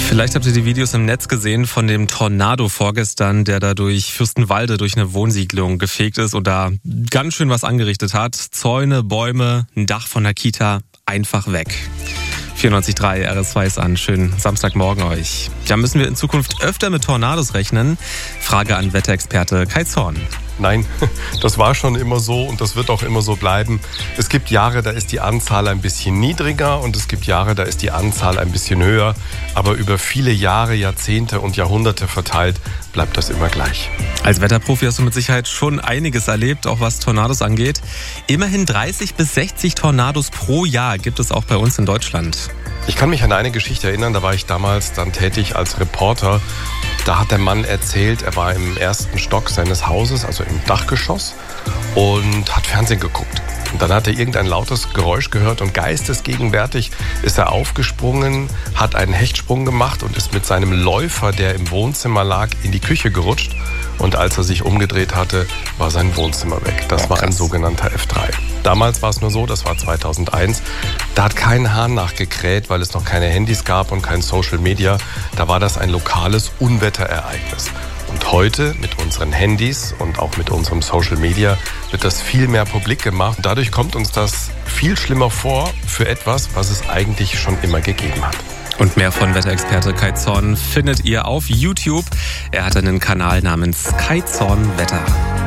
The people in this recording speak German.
Vielleicht habt ihr die Videos im Netz gesehen von dem Tornado vorgestern, der da durch Fürstenwalde durch eine Wohnsiedlung gefegt ist und da ganz schön was angerichtet hat. Zäune, Bäume, ein Dach von der Kita, einfach weg. 94.3 RS2 ist an. Schönen Samstagmorgen euch. Ja, müssen wir in Zukunft öfter mit Tornados rechnen? Frage an Wetterexperte Kai Zorn. Nein, das war schon immer so und das wird auch immer so bleiben. Es gibt Jahre, da ist die Anzahl ein bisschen niedriger und es gibt Jahre, da ist die Anzahl ein bisschen höher. Aber über viele Jahre, Jahrzehnte und Jahrhunderte verteilt bleibt das immer gleich. Als Wetterprofi hast du mit Sicherheit schon einiges erlebt, auch was Tornados angeht. Immerhin 30 bis 60 Tornados pro Jahr gibt es auch bei uns in Deutschland. Ich kann mich an eine Geschichte erinnern, da war ich damals dann tätig als Reporter. Da hat der Mann erzählt, er war im ersten Stock seines Hauses, also im Dachgeschoss, und hat Fernsehen geguckt. Und dann hat er irgendein lautes Geräusch gehört und geistesgegenwärtig ist er aufgesprungen, hat einen Hechtsprung gemacht und ist mit seinem Läufer, der im Wohnzimmer lag, in die Küche gerutscht. Und als er sich umgedreht hatte, war sein Wohnzimmer weg. Das war ein sogenannter F3. Damals war es nur so, das war 2001, da hat kein Hahn nachgekräht, weil es noch keine Handys gab und kein Social Media. Da war das ein lokales Unwetterereignis. Und heute mit unseren Handys und auch mit unserem Social Media wird das viel mehr publik gemacht. Dadurch kommt uns das viel schlimmer vor für etwas, was es eigentlich schon immer gegeben hat. Und mehr von Wetterexperte Kai Zorn findet ihr auf YouTube. Er hat einen Kanal namens Kai Zorn Wetter.